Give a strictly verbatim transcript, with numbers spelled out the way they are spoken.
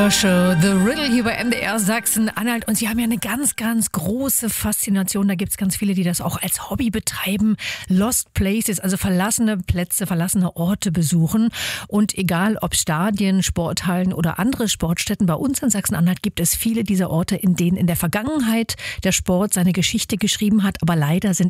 Show The Riddle hier bei M D R Sachsen-Anhalt, und Sie haben ja eine ganz, ganz große Faszination. Da gibt es ganz viele, die das auch als Hobby betreiben. Lost Places, also verlassene Plätze, verlassene Orte besuchen. Und egal ob Stadien, Sporthallen oder andere Sportstätten, bei uns in Sachsen-Anhalt gibt es viele dieser Orte, in denen in der Vergangenheit der Sport seine Geschichte geschrieben hat. Aber leider sind